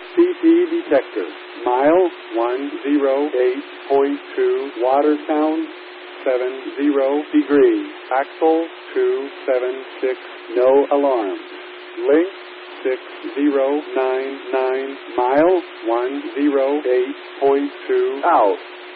CP detector. Mile 108.2. Water sound 70 degrees. Axle 276. No alarms. Link 6099. Mile 108.2. Out.